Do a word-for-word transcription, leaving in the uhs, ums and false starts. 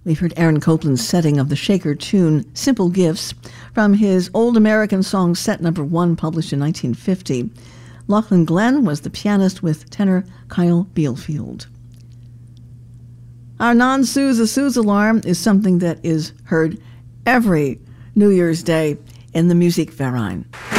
We've heard Aaron Copland's setting of the Shaker tune, Simple Gifts, from his Old American Song Set Number One, published in nineteen fifty. Lachlan Glenn was the pianist with tenor Kyle Bielfield. Our non-Sousa Sousa alarm is something that is heard every New Year's Day in the Musikverein.